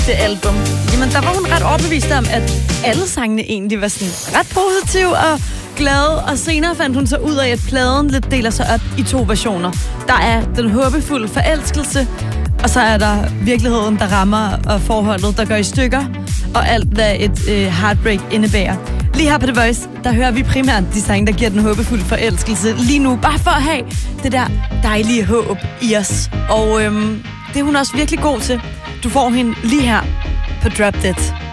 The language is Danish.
det album, jamen der var hun ret overbevist om, at alle sangene egentlig var sådan ret positive og glade, og senere fandt hun så ud af, at pladen lidt deler sig op i 2 versioner. Der er den håbefulde forelskelse, og så er der virkeligheden, der rammer, og forholdet, der går i stykker, og alt, hvad et heartbreak indebærer. Lige her på The Voice, der hører vi primært de sange, der giver den håbefulde forelskelse lige nu, bare for at have det der dejlige håb i os. Og det er hun også virkelig god til. Du får hende lige her på Drop Dead.